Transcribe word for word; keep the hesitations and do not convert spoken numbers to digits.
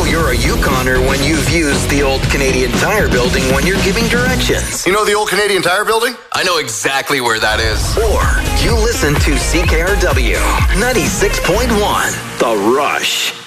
know you're a Yukoner when you've used the Old Canadian Tire Building when you're giving directions. You know the Old Canadian Tire Building? I know exactly where that is. Or you listen to C K R W ninety-six point one, The Rush.